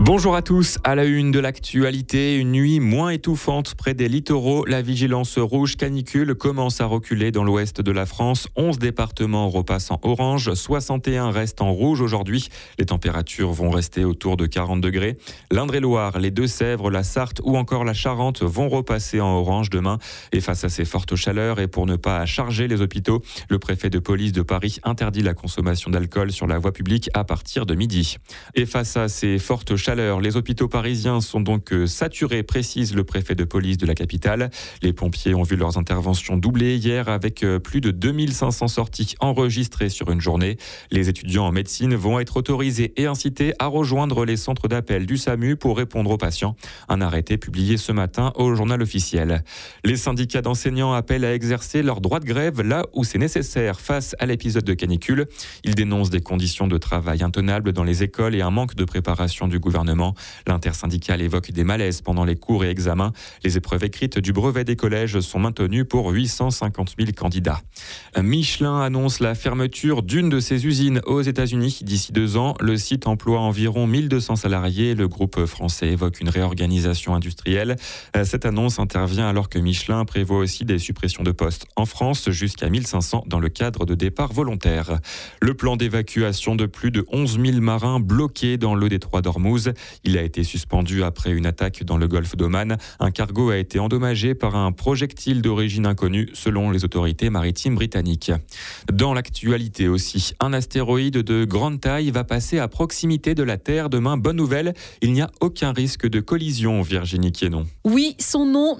Bonjour à tous, à la une de l'actualité, une nuit moins étouffante près des littoraux. La vigilance rouge canicule commence à reculer dans l'ouest de la France. 11 départements repassent en orange, 61 restent en rouge aujourd'hui. Les températures vont rester autour de 40 degrés. L'Indre-et-Loire, les Deux-Sèvres, la Sarthe ou encore la Charente vont repasser en orange demain. Et face à ces fortes chaleurs et pour ne pas charger les hôpitaux, le préfet de police de Paris interdit la consommation d'alcool sur la voie publique à partir de midi. Et face à ces fortes chaleur. Les hôpitaux parisiens sont donc saturés, précise le préfet de police de la capitale. Les pompiers ont vu leurs interventions doubler hier avec plus de 2500 sorties enregistrées sur une journée. Les étudiants en médecine vont être autorisés et incités à rejoindre les centres d'appel du SAMU pour répondre aux patients. Un arrêté publié ce matin au journal officiel. Les syndicats d'enseignants appellent à exercer leur droit de grève là où c'est nécessaire face à l'épisode de canicule. Ils dénoncent des conditions de travail intenables dans les écoles et un manque de préparation du gouvernement. L'intersyndicale évoque des malaises pendant les cours et examens. Les épreuves écrites du brevet des collèges sont maintenues pour 850 000 candidats. Michelin annonce la fermeture d'une de ses usines aux États-Unis d'ici 2 ans. Le site emploie environ 1200 salariés. Le groupe français évoque une réorganisation industrielle. Cette annonce intervient alors que Michelin prévoit aussi des suppressions de postes en France, jusqu'à 1500 dans le cadre de départs volontaires. Le plan d'évacuation de plus de 11 000 marins bloqués dans le détroit d'Ormuz. Il a été suspendu après une attaque dans le golfe d'Oman. Un cargo a été endommagé par un projectile d'origine inconnue, selon les autorités maritimes britanniques. Dans l'actualité aussi, un astéroïde de grande taille va passer à proximité de la Terre demain. Bonne nouvelle, il n'y a aucun risque de collision, Virginie Quénon. Oui, son nom,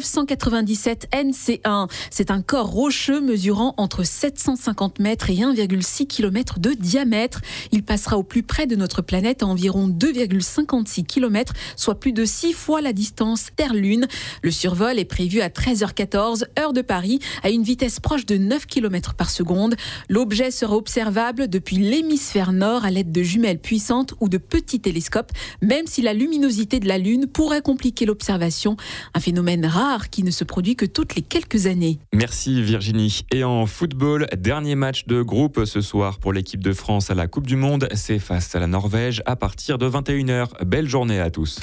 1997 NC1. C'est un corps rocheux mesurant entre 750 mètres et 1,6 km de diamètre. Il passera au plus près de notre planète à environ 2,56 km, soit plus de 6 fois la distance Terre-Lune. Le survol est prévu à 13h14, heure de Paris, à une vitesse proche de 9 km par seconde. L'objet sera observable depuis l'hémisphère nord à l'aide de jumelles puissantes ou de petits télescopes, même si la luminosité de la Lune pourrait compliquer l'observation. Un phénomène rare qui ne se produit que toutes les quelques années. Merci Virginie. Et en football, dernier match de groupe ce soir pour l'équipe de France à la Coupe du Monde. C'est face à la Norvège à partir de 21h. Belle journée à tous.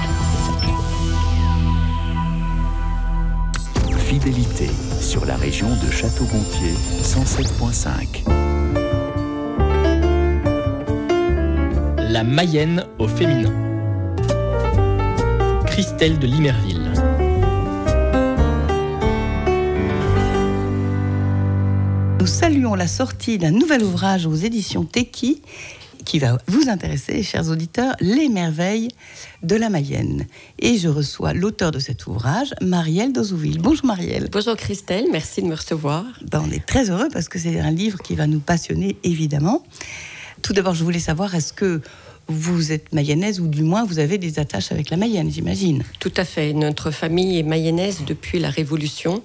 Fidélité sur la région de Château-Gontier, 107.5. La Mayenne au féminin. Christelle de Limerville. Nous saluons la sortie d'un nouvel ouvrage aux éditions Teki qui va vous intéresser, chers auditeurs, Les merveilles de la Mayenne. Et je reçois l'auteur de cet ouvrage, Marielle Dozouville. Bonjour Marielle. Bonjour Christelle, merci de me recevoir. On est très heureux parce que c'est un livre qui va nous passionner évidemment. Tout d'abord, je voulais savoir, est-ce que vous êtes mayonnaise ou du moins vous avez des attaches avec la Mayenne, j'imagine? Tout à fait, notre famille est mayonnaise depuis la Révolution.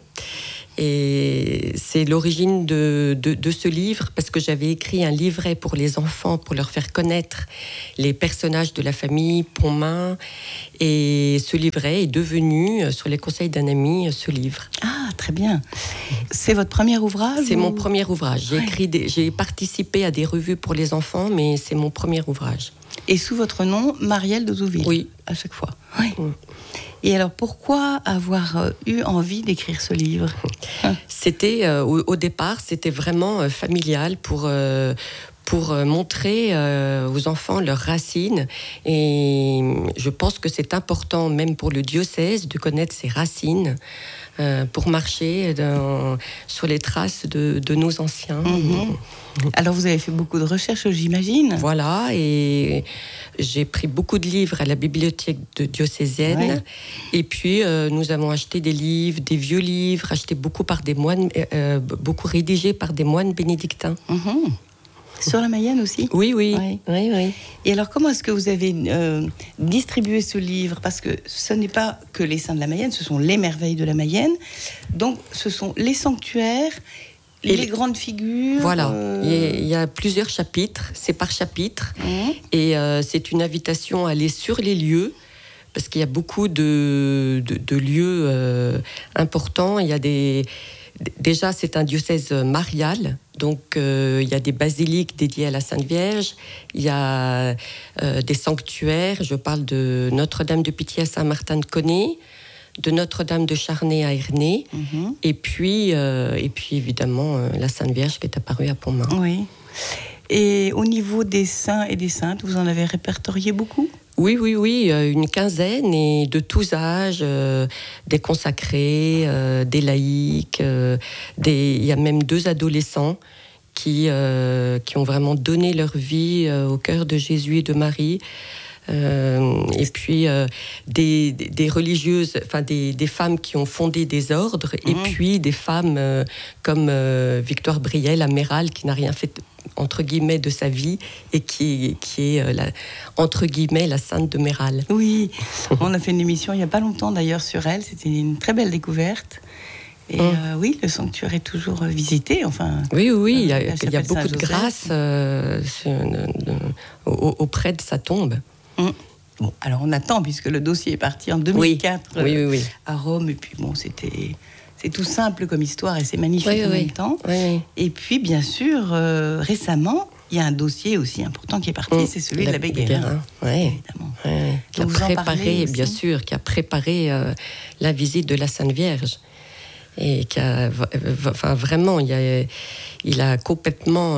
Et c'est l'origine de ce livre, parce que j'avais écrit un livret pour les enfants, pour leur faire connaître les personnages de la famille Pontmain. Et ce livret est devenu, sur les conseils d'un ami, ce livre. Ah, très bien. C'est votre premier ouvrage? C'est mon premier ouvrage. J'ai participé à des revues pour les enfants, mais c'est mon premier ouvrage. Et sous votre nom, Marielle Dozouville? Oui. À chaque fois. Oui. Et alors, pourquoi avoir eu envie d'écrire ce livre? C'était, au départ, c'était vraiment familial pour montrer aux enfants leurs racines. Et je pense que c'est important, même pour le diocèse, de connaître ses racines pour marcher sur les traces de nos anciens. Mmh. Alors, vous avez fait beaucoup de recherches, j'imagine? Voilà, et j'ai pris beaucoup de livres à la bibliothèque diocésaine. Ouais. Et puis, nous avons acheté des livres, des vieux livres, achetés beaucoup par des moines, beaucoup rédigés par des moines bénédictins. Mmh. Sur la Mayenne aussi? Oui. Et alors, comment est-ce que vous avez distribué ce livre? Parce que ce n'est pas que les saints de la Mayenne, ce sont les merveilles de la Mayenne. Donc, ce sont les sanctuaires, les grandes figures. Voilà, il y a plusieurs chapitres, c'est par chapitre. Et c'est une invitation à aller sur les lieux, parce qu'il y a beaucoup de lieux importants. Il y a déjà, c'est un diocèse marial. Donc, il y a des basiliques dédiées à la Sainte Vierge, il y a des sanctuaires. Je parle de Notre-Dame de Pitié à Saint-Martin-de-Connay, de Notre-Dame de Charnay à Ernée, et puis évidemment la Sainte Vierge qui est apparue à Pontmain. Oui. Et au niveau des saints et des saintes, vous en avez répertorié beaucoup ? Oui, une quinzaine, et de tous âges, des consacrés, des laïcs, il y a même 2 adolescents qui ont vraiment donné leur vie au cœur de Jésus et de Marie. Et puis des religieuses, enfin des femmes qui ont fondé des ordres, et puis des femmes comme Victoire Brielle à Méral, qui n'a rien fait entre guillemets de sa vie et qui est entre guillemets la sainte de Méral. Oui, on a fait une émission il n'y a pas longtemps d'ailleurs sur elle, c'était une très belle découverte. Et oui, le sanctuaire est toujours visité. Enfin, oui, il y a beaucoup de grâce auprès de sa tombe. Bon, alors on attend, puisque le dossier est parti en 2004 oui. à Rome, et puis bon, c'est tout simple comme histoire et c'est magnifique en même temps. Oui. Et puis bien sûr, récemment, il y a un dossier aussi important qui est parti, c'est celui de l'abbé Guérin. Évidemment. Qui a préparé la visite de la Sainte Vierge. Et qui a, vraiment, il a complètement...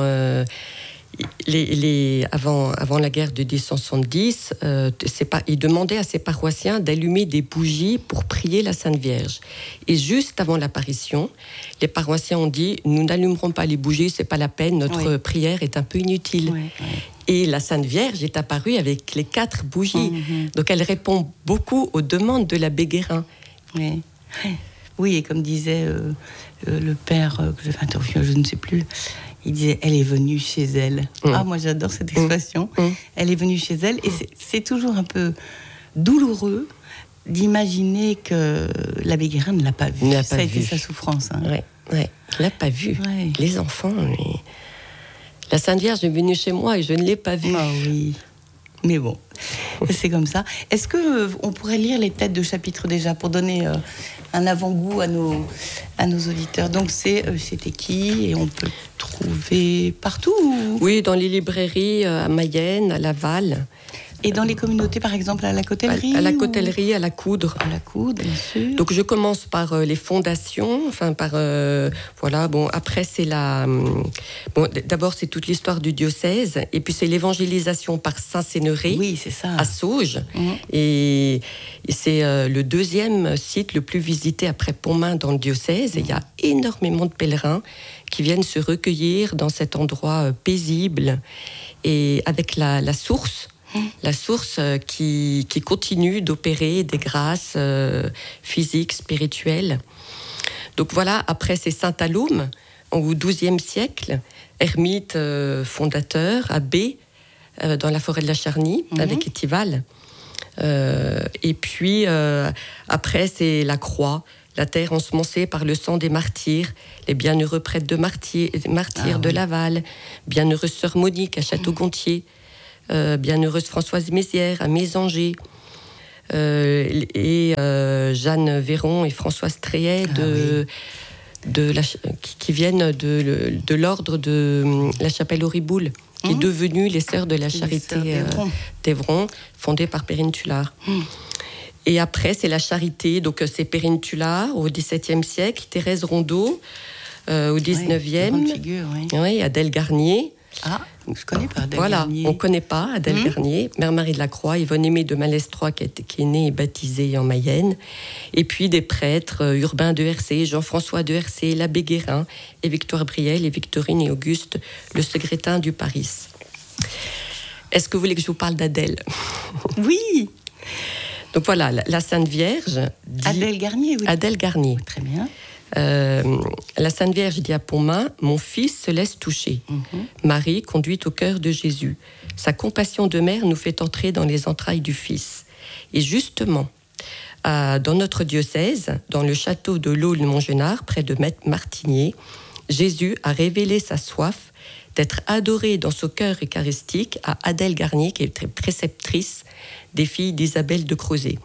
avant la guerre de 1070, il demandait à ses paroissiens d'allumer des bougies pour prier la Sainte Vierge. Et juste avant l'apparition, les paroissiens ont dit: nous n'allumerons pas les bougies, c'est pas la peine, notre prière est un peu inutile. Et la Sainte Vierge est apparue avec les 4 bougies. Donc elle répond beaucoup aux demandes de l'abbé Guérin. Oui, et comme disait le père que j'avais interviewé, je ne sais plus, il disait: elle est venue chez elle. Ah, moi j'adore cette expression. Elle est venue chez elle, et c'est toujours un peu douloureux d'imaginer que l'abbé Guérin ne l'a pas vue. Ça a été sa souffrance. Il l'a pas vue. Les enfants, la Sainte Vierge est venue chez moi et je ne l'ai pas vue. Ah oui. Mais bon, c'est comme ça. Est-ce qu'on pourrait lire les têtes de chapitre déjà pour donner un avant-goût à nos auditeurs? Donc c'est chez Téqui, et on peut trouver partout Oui, dans les librairies à Mayenne, à Laval. Et dans les communautés, par exemple, à la Cotellerie? À la Cotellerie, à la Coudre. À la Coudre, bien sûr. Donc je commence par les fondations, voilà. Bon, après c'est d'abord c'est toute l'histoire du diocèse, et puis c'est l'évangélisation par Saint-Cénéré. Oui, c'est ça. À Sauges. Et c'est le 2e site le plus visité après Pontmain dans le diocèse. Et il y a énormément de pèlerins qui viennent se recueillir dans cet endroit paisible, et avec la source. La source qui continue d'opérer des grâces physiques, spirituelles. Donc voilà, après c'est Saint Alaume, au XIIe siècle, ermite fondateur, abbé, dans la forêt de la Charnie, avec Étival. Et puis après c'est la croix, la terre ensemencée par le sang des martyrs, les bienheureux prêtres de martyrs de Laval, bienheureuse sœur Monique à Château-Gontier, bienheureuse Françoise Mézières à Mésanger, et Jeanne Véron et Françoise Tréhet qui viennent de l'ordre de la chapelle Auriboul, qui est devenue les Sœurs de la Charité d'Évron, fondée par Perrine Tullard. Et après, c'est la Charité, donc c'est Perrine Tullard au XVIIe siècle, Thérèse Rondeau au XIXe, grande figure, Adèle Garnier. Ah, je connais pas Adèle Garnier. On ne connaît pas Adèle Garnier, Mère Marie de la Croix, Yvonne Aimée de Malestroit qui est née et baptisée en Mayenne, et puis des prêtres, Urbain de Hercé, Jean-François de Hercé, l'abbé Guérin, et Victoire Brielle, et Victorine et Auguste, le secrétin du Paris. Est-ce que vous voulez que je vous parle d'Adèle? Oui. Donc voilà, la Sainte Vierge dit... Adèle Garnier, oui. Adèle Garnier. Très bien. La Sainte Vierge dit à Pontmain: mon fils se laisse toucher. Marie conduite au cœur de Jésus. Sa compassion de mère nous fait entrer dans les entrailles du Fils. Et justement, dans notre diocèse, dans le château de l'Aulne-Montgenard, près de Martigné, Jésus a révélé sa soif d'être adoré dans son cœur eucharistique à Adèle Garnier, qui est préceptrice des filles d'Isabelle de Crozet.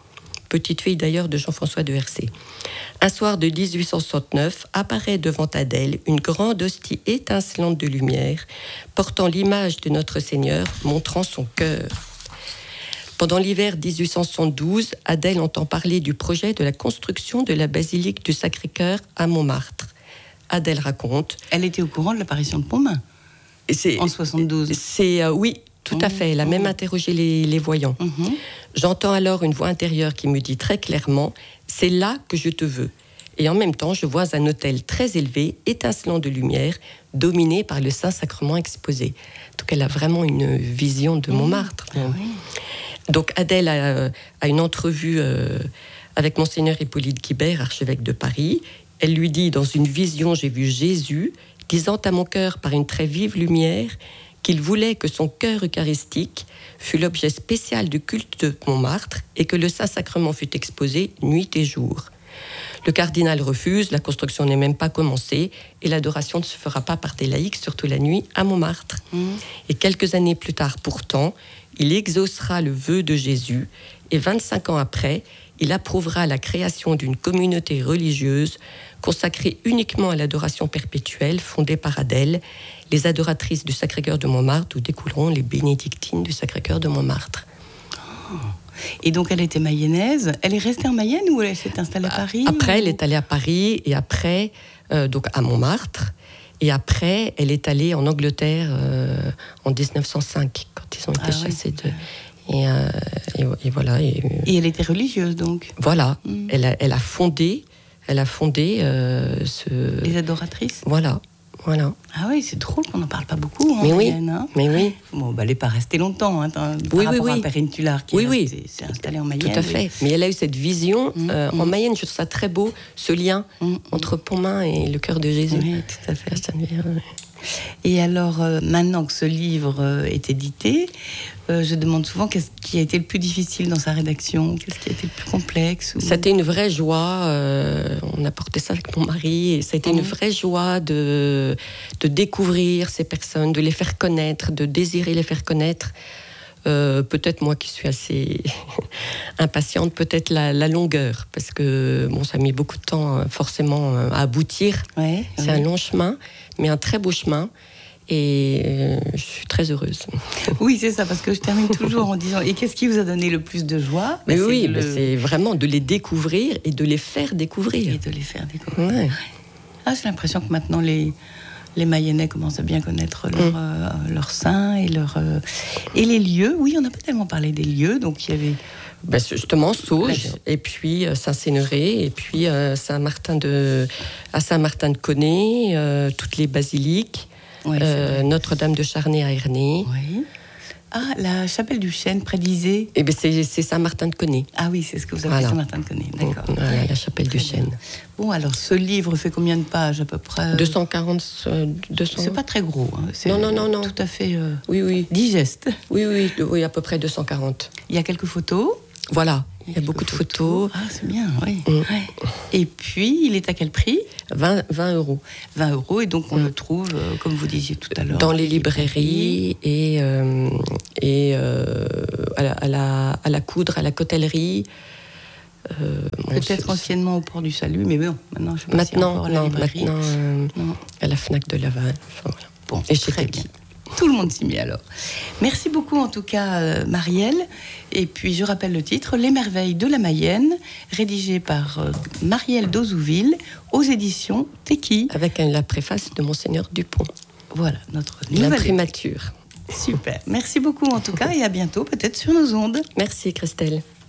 petite-fille d'ailleurs de Jean-François de Hersey. Un soir de 1869, apparaît devant Adèle une grande hostie étincelante de lumière, portant l'image de notre Seigneur, montrant son cœur. Pendant l'hiver 1872, Adèle entend parler du projet de la construction de la basilique du Sacré-Cœur à Montmartre. Adèle raconte... Elle était au courant de l'apparition de Pontmain en 72. Oui, tout à fait. Elle a même interrogé les voyants. J'entends alors une voix intérieure qui me dit très clairement « C'est là que je te veux ». Et en même temps, je vois un autel très élevé, étincelant de lumière, dominé par le Saint-Sacrement exposé. Donc elle a vraiment une vision de Montmartre. Donc Adèle a une entrevue avec Monseigneur Hippolyte Guibert, archevêque de Paris. Elle lui dit, dans une vision, j'ai vu Jésus, disant à mon cœur par une très vive lumière qu'il voulait que son cœur eucharistique fût l'objet spécial du culte de Montmartre et que le Saint-Sacrement fût exposé nuit et jour. Le cardinal refuse, la construction n'est même pas commencée et l'adoration ne se fera pas par des laïcs, surtout la nuit, à Montmartre. Et quelques années plus tard, pourtant, il exaucera le vœu de Jésus et 25 ans après, il approuvera la création d'une communauté religieuse consacrée uniquement à l'adoration perpétuelle fondée par Adèle, les adoratrices du Sacré-Cœur de Montmartre, d'où découleront les bénédictines du Sacré-Cœur de Montmartre. Et donc elle était mayonnaise. Elle est restée en Mayenne ou elle s'est installée à Paris? Après, elle est allée à Paris et après, donc à Montmartre. Et après, elle est allée en Angleterre en 1905, quand ils ont été chassés de... Et voilà. Et elle était religieuse, donc? Voilà. Elle a fondé les adoratrices? Voilà. Ah oui, c'est drôle qu'on n'en parle pas beaucoup en Mayenne. Hein. Mais oui. Bon, elle n'est pas restée longtemps, par rapport à Périne-Tulard qui s'est installée en Mayenne. Tout à fait. Mais elle a eu cette vision en Mayenne. Je trouve ça très beau, ce lien entre Pontmain et le cœur de Jésus. Oui, tout à fait. Et alors, maintenant que ce livre est édité, je demande souvent qu'est-ce qui a été le plus difficile dans sa rédaction, qu'est-ce qui a été le plus complexe. C'était une vraie joie, on a porté ça avec mon mari, et ça a été une vraie joie de découvrir ces personnes, de les faire connaître, de désirer les faire connaître. Peut-être moi qui suis assez impatiente, peut-être la longueur, parce que ça a mis beaucoup de temps forcément à aboutir. C'est un long chemin, mais un très beau chemin. Et je suis très heureuse. Oui, c'est ça, parce que je termine toujours en disant, et qu'est-ce qui vous a donné le plus de joie? C'est vraiment de les découvrir et de les faire découvrir. Ouais. Ah, j'ai l'impression que maintenant les Mayennais commencent à bien connaître leurs saints et les lieux. Oui, on n'a pas tellement parlé des lieux, donc il y avait... justement, Sauges, et puis Saint-Cénéré, et puis à Saint-Martin-de-Connay, toutes les basiliques. Notre-Dame de Charnay à Ernée. Oui. Ah, la chapelle du Chêne, près d'Isée. C'est Saint-Martin-de-Connay. Ah oui, c'est ce que vous appelez Saint-Martin-de-Connay, d'accord. Voilà, la chapelle du Chêne. Bon, alors ce livre fait combien de pages à peu près? 240. C'est pas très gros. Hein. Non. Tout à fait oui. digeste. Oui, à peu près 240. Il y a quelques photos. Voilà, il y a beaucoup de photos. Ah, c'est bien, oui. Et puis, il est à quel prix? 20 euros. 20 euros, et donc on le trouve, comme vous disiez tout à l'heure, dans les librairies et à la coudre, à la cotellerie. Peut-être anciennement au Port du Salut, mais bon, maintenant je pense maintenant, à la librairie. Maintenant, à la Fnac de Laval. Voilà. Bon, et chez très bien. Tout le monde s'y met alors. Merci beaucoup en tout cas Marielle. Et puis je rappelle le titre, Les Merveilles de la Mayenne, rédigé par Marielle d'Auzouville aux éditions Téqui. Avec la préface de Monseigneur Dupont. Voilà, notre nouvelle l'imprimature. Super. Merci beaucoup en tout cas et à bientôt peut-être sur nos ondes. Merci Christelle.